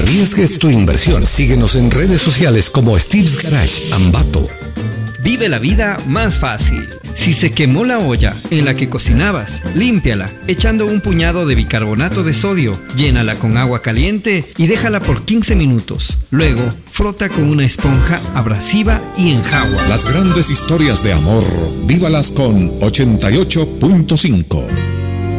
arriesgues tu inversión. Síguenos en redes sociales como Steve's Garage Ambato. Vive la vida más fácil. Si se quemó la olla en la que cocinabas, límpiala echando un puñado de bicarbonato de sodio. Llénala con agua caliente y déjala por 15 minutos. Luego, frota con una esponja abrasiva y enjagua. Las grandes historias de amor, vívalas con 88.5.